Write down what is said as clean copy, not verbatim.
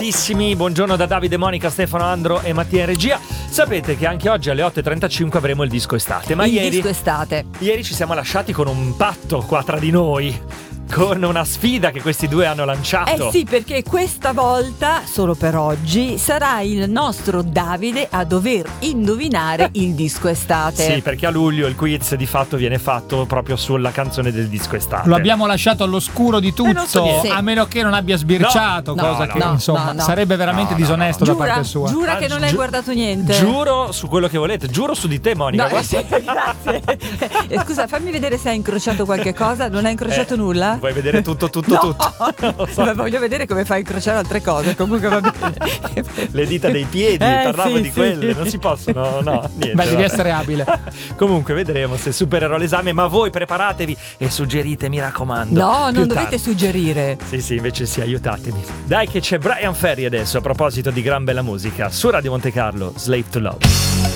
prontissimi. Buongiorno da Davide, Monica, Stefano, Andro e Mattia in regia. Sapete che anche oggi alle 8.35 avremo il disco estate. Ma disco estate. Ieri ci siamo lasciati con un patto qua tra di noi, con una sfida che questi due hanno lanciato. Sì, perché questa volta, solo per oggi, sarà il nostro Davide a dover indovinare il disco estate. Sì, perché a luglio il quiz di fatto viene fatto proprio sulla canzone del disco estate. Lo abbiamo lasciato all'oscuro di tutto, non so niente. a meno che non abbia sbirciato, No, cosa no, che no, insomma no. sarebbe veramente disonesto da parte sua. Giura che non hai guardato niente. Giuro su quello che volete, giuro su di te, Monica. No, Guarda. grazie. Scusa, fammi vedere se hai incrociato qualche cosa. Non hai incrociato nulla? Vuoi vedere tutto? No, Non lo so. ma voglio vedere come fai a incrociare altre cose. Comunque va bene. Le dita dei piedi, parlavo sì, di sì. quelle, non si possono, no, niente. Beh, devi vabbè. essere abile. Comunque vedremo se supererò l'esame, ma voi preparatevi e suggerite, mi raccomando. No, Più non dovete tardi. suggerire. Sì, invece sì, aiutatemi. Dai che c'è Brian Ferry adesso, a proposito di gran bella musica, su Radio Monte Carlo, Slave to Love.